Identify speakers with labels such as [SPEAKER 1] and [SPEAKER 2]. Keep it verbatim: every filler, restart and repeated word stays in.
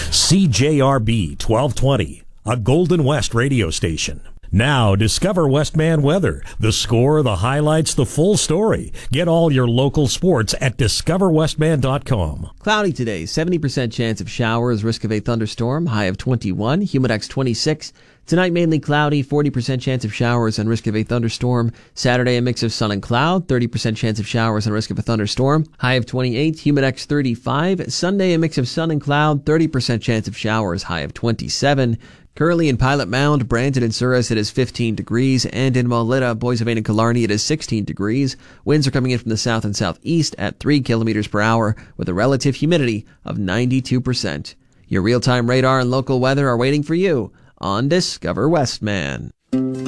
[SPEAKER 1] C J R B twelve twenty, a Golden West radio station. Now, discover Westman weather. The score, the highlights, the full story. Get all your local sports at discover westman dot com.
[SPEAKER 2] Cloudy today, seventy percent chance of showers, risk of a thunderstorm, high of twenty-one, humidex twenty-six. Tonight, mainly cloudy, forty percent chance of showers and risk of a thunderstorm. Saturday, a mix of sun and cloud, thirty percent chance of showers and risk of a thunderstorm, high of twenty-eight, humidex thirty-five. Sunday, a mix of sun and cloud, thirty percent chance of showers, high of twenty-seven. Currently in Pilot Mound, Brandon and Souris, it is fifteen degrees, and in Maulita, Boissevain and Killarney, it is sixteen degrees. Winds are coming in from the south and southeast at three kilometers per hour with a relative humidity of ninety-two percent. Your real-time radar and local weather are waiting for you on Discover Westman.